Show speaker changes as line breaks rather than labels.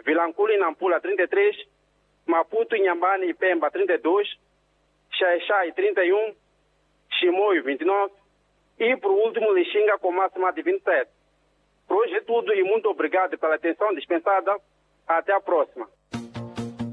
Vilanculo e Nampula 33, Maputo, Inhambane e Pemba 32, Xaixai 31, Chimoio 29 e, por último, Lixinga com máxima de 27. Por hoje é tudo e muito obrigado pela atenção dispensada. Até a próxima.